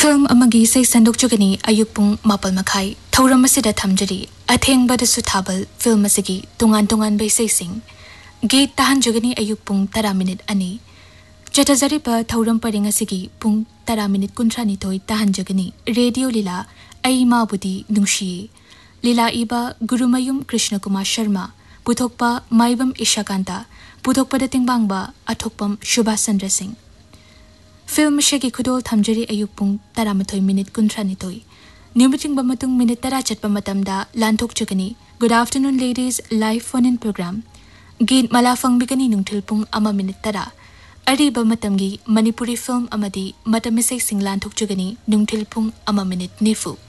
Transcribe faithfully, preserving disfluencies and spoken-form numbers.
film अमगी से संदोकचुगनी अयुक पुंग मापल मखाई थौरम असिदा थमजरी अथेंगबदसु थाबल film असिगी तुंगान तुंगान बैसै सिंग गीत ताहनजुगनी अयुक पुंग तरा मिनिट अनि चटजरी प थौरम परिंग असिगी पुंग तरा मिनिट कुंथ्रानी थोई ताहनजुगनी रेडियो लीला अई माबुदी नुंशी लीला इबा गुरुमयुम कृष्ण कुमार शर्मा पुथोकपा माइबम इशाकांता पुथोकपदा तिंगबांगबा अथोकपम सुभाष चंद्र सिंह फिल्म शेगी खुदोल थमजरी अयुक पुंग तरामथोई मिनिट कुंथ्रानिथोई न्यूमिटिंग बमतुंग मिनिट तरा चटपा मतमदा लांथोकचुगनी good afternoon ladies live phone in programme गीत मला फंगबिगनी नुंथिल पुंग अमा मिनिट तरा अरीबा मतमगी मणिपुरी फिल्म अमदी मतमिसै सिंग लांथोकचुगनी नुंथिल पुंग अमा मिनिट निफु